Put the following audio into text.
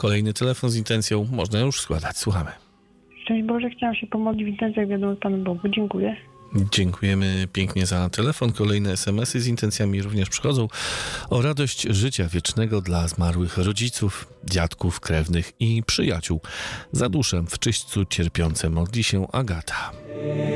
Kolejny telefon z intencją można już składać. Słuchamy. Szczęść Boże, chciałam się pomodlić w intencjach wiadomo Panu Bogu. Dziękuję. Dziękujemy pięknie za telefon. Kolejne SMS-y z intencjami również przychodzą. O radość życia wiecznego dla zmarłych rodziców, dziadków, krewnych i przyjaciół. Za duszę w czyśćcu cierpiące modli się Agata.